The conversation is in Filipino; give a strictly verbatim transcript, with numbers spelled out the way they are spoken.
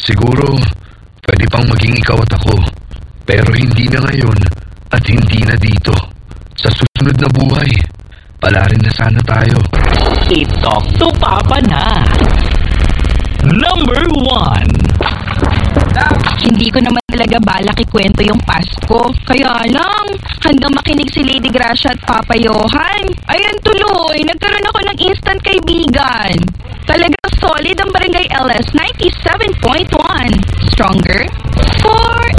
Siguro, pwede pang maging ikaw at ako. Pero hindi na ngayon at hindi na dito. Sa susunod na buhay, palarin na sana tayo. I-talk to Papa na. Number one. Hindi ko naman talaga balak ikwento yung past ko. Kaya lang, hanggang makinig si Lady Gracia at Papa Johan, ayan tuloy, nagkaroon ako ng instant kaibigan. Talagang solid ang Barangay L S ninety-seven point one. Stronger for